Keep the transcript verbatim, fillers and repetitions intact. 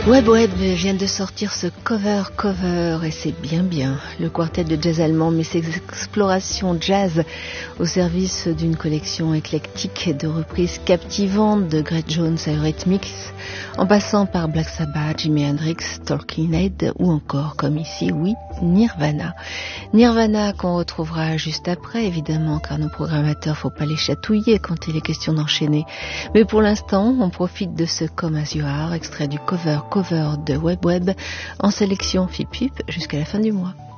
Web Web vient de sortir ce cover cover et c'est bien bien. Le quartet de jazz allemand met ses explorations jazz au service d'une collection éclectique de reprises captivantes de Grace Jones à Eurythmics, en passant par Black Sabbath, Jimi Hendrix, Talking Head ou encore, comme ici, oui, Nirvana. Nirvana qu'on retrouvera juste après, évidemment, car nos programmateurs, faut pas les chatouiller quand il est question d'enchaîner. Mais pour l'instant, on profite de ce Come As You Are, extrait du cover cover de Web Web, en sélection Fip Fip jusqu'à la fin du mois.